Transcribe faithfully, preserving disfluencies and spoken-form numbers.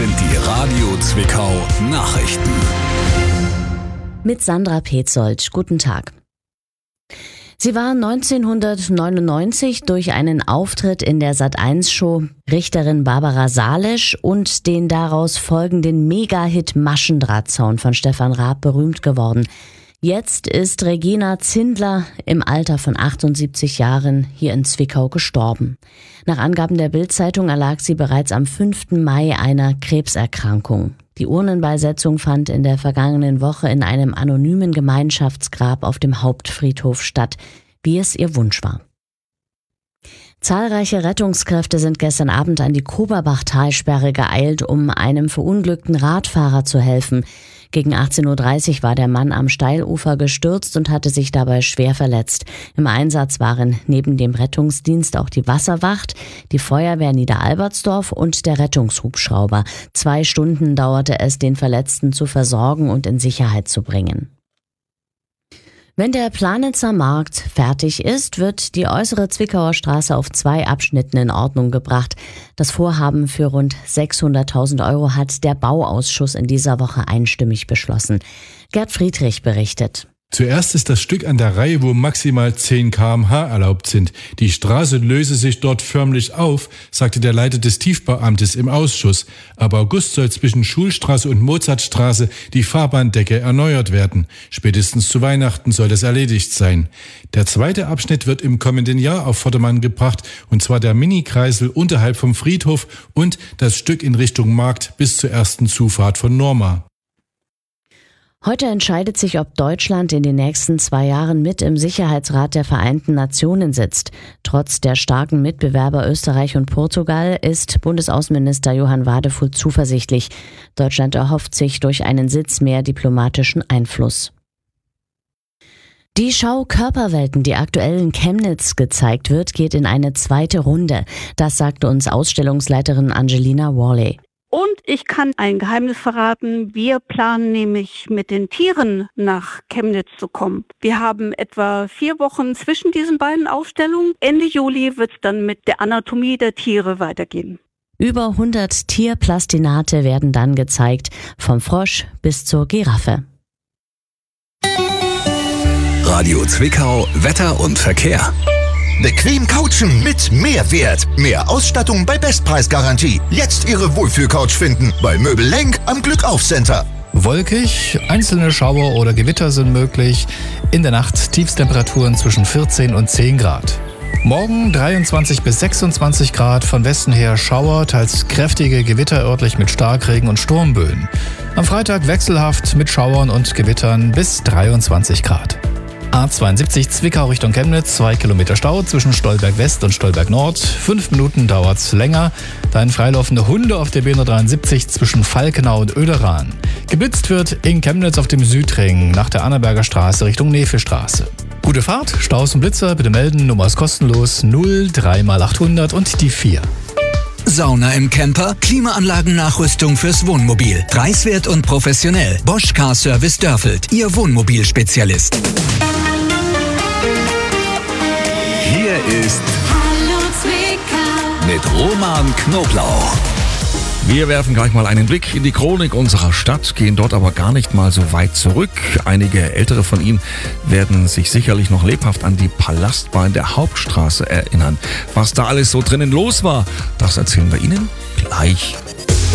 sind die Radio Zwickau Nachrichten. Mit Sandra Petzold. Guten Tag. Sie war neunzehnhundertneunundneunzig durch einen Auftritt in der Sat eins Show Richterin Barbara Salesch und den daraus folgenden Mega-Hit Maschendrahtzaun von Stefan Raab berühmt geworden. Jetzt ist Regina Zindler im Alter von achtundsiebzig Jahren hier in Zwickau gestorben. Nach Angaben der Bild-Zeitung erlag sie bereits am fünften Mai einer Krebserkrankung. Die Urnenbeisetzung fand in der vergangenen Woche in einem anonymen Gemeinschaftsgrab auf dem Hauptfriedhof statt, wie es ihr Wunsch war. Zahlreiche Rettungskräfte sind gestern Abend an die Koberbach-Talsperre geeilt, um einem verunglückten Radfahrer zu helfen. Gegen achtzehn Uhr dreißig war der Mann am Steilufer gestürzt und hatte sich dabei schwer verletzt. Im Einsatz waren neben dem Rettungsdienst auch die Wasserwacht, die Feuerwehr Niederalbertsdorf und der Rettungshubschrauber. Zwei Stunden dauerte es, den Verletzten zu versorgen und in Sicherheit zu bringen. Wenn der Planitzer Markt fertig ist, wird die äußere Zwickauer Straße auf zwei Abschnitten in Ordnung gebracht. Das Vorhaben für rund sechshunderttausend Euro hat der Bauausschuss in dieser Woche einstimmig beschlossen. Gerd Friedrich berichtet. Zuerst ist das Stück an der Reihe, wo maximal zehn Kilometer pro Stunde erlaubt sind. Die Straße löse sich dort förmlich auf, sagte der Leiter des Tiefbauamtes im Ausschuss. Ab August soll zwischen Schulstraße und Mozartstraße die Fahrbahndecke erneuert werden. Spätestens zu Weihnachten soll das erledigt sein. Der zweite Abschnitt wird im kommenden Jahr auf Vordermann gebracht, und zwar der Mini-Kreisel unterhalb vom Friedhof und das Stück in Richtung Markt bis zur ersten Zufahrt von Norma. Heute entscheidet sich, ob Deutschland in den nächsten zwei Jahren mit im Sicherheitsrat der Vereinten Nationen sitzt. Trotz der starken Mitbewerber Österreich und Portugal ist Bundesaußenminister Johann Wadefuhl zuversichtlich. Deutschland erhofft sich durch einen Sitz mehr diplomatischen Einfluss. Die Schau Körperwelten, die aktuell in Chemnitz gezeigt wird, geht in eine zweite Runde. Das sagte uns Ausstellungsleiterin Angelina Worley. Und ich kann ein Geheimnis verraten. Wir planen nämlich mit den Tieren nach Chemnitz zu kommen. Wir haben etwa vier Wochen zwischen diesen beiden Ausstellungen. Ende Juli wird es dann mit der Anatomie der Tiere weitergehen. Über hundert Tierplastinate werden dann gezeigt, vom Frosch bis zur Giraffe. Radio Zwickau, Wetter und Verkehr. Bequem couchen mit Mehrwert. Mehr Ausstattung bei Bestpreisgarantie. Jetzt Ihre Wohlfühlcouch finden bei Möbel Lenk am Glückauf-Center. Wolkig, einzelne Schauer oder Gewitter sind möglich. In der Nacht Tiefstemperaturen zwischen vierzehn und zehn Grad. Morgen dreiundzwanzig bis sechsundzwanzig Grad, von Westen her Schauer, teils kräftige Gewitter örtlich mit Starkregen und Sturmböen. Am Freitag wechselhaft mit Schauern und Gewittern bis dreiundzwanzig Grad. A zweiundsiebzig Zwickau Richtung Chemnitz, zwei Kilometer Stau zwischen Stolberg West und Stolberg Nord. Fünf Minuten dauert's länger. Dann freilaufende Hunde auf der B hundertdreiundsiebzig zwischen Falkenau und Oederan. Geblitzt wird in Chemnitz auf dem Südring nach der Annaberger Straße Richtung Nefelstraße. Gute Fahrt, Staus und Blitzer bitte melden, Nummer ist kostenlos null drei mal achthundert und die vier. Sauna im Camper, Klimaanlagennachrüstung fürs Wohnmobil. Preiswert und professionell. Bosch Car Service Dörfeld, Ihr Wohnmobilspezialist. Hier ist Hallo Zwickau mit Roman Knoblauch. Wir werfen gleich mal einen Blick in die Chronik unserer Stadt, gehen dort aber gar nicht mal so weit zurück. Einige Ältere von Ihnen werden sich sicherlich noch lebhaft an die Palastbar in der Hauptstraße erinnern. Was da alles so drinnen los war, das erzählen wir Ihnen gleich.